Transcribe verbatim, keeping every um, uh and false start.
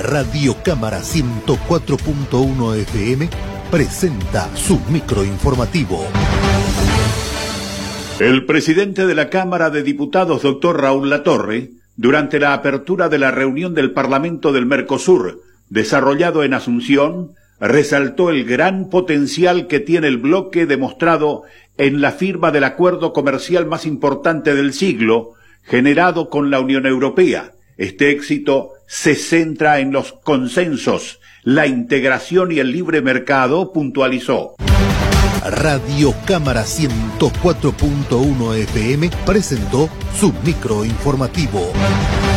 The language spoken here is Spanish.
Radio Cámara ciento cuatro punto uno F M presenta su microinformativo. El presidente de la Cámara de Diputados, doctor Raúl Latorre, durante la apertura de la reunión del Parlamento del Mercosur, desarrollado en Asunción, resaltó el gran potencial que tiene el bloque demostrado en la firma del acuerdo comercial más importante del siglo, generado con la Unión Europea. Este éxito se centra en los consensos, la integración y el libre mercado, puntualizó. Radio Cámara ciento cuatro punto uno F M presentó su microinformativo.